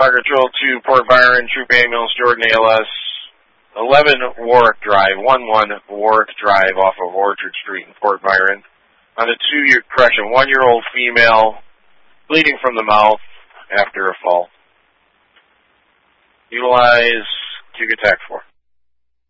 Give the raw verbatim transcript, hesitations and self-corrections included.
Fire Control to Port Byron, Troop Ambulance, Jordan A L S, eleven Warwick Drive, one one Warwick Drive off of Orchard Street in Port Byron. On a two-year, correction, one-year-old female bleeding from the mouth after a fall. Utilize Q G Attack four.